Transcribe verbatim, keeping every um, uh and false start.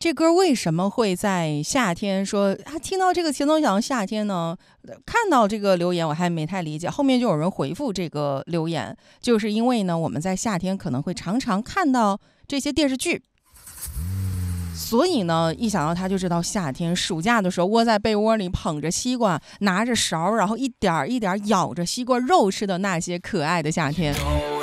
这歌为什么会在夏天说啊？听到这个前奏响夏天呢？看到这个留言我还没太理解，后面就有人回复这个留言，就是因为呢我们在夏天可能会常常看到这些电视剧，所以呢一想到他就知道夏天暑假的时候窝在被窝里捧着西瓜拿着勺，然后一点一点咬着西瓜肉吃的那些可爱的夏天。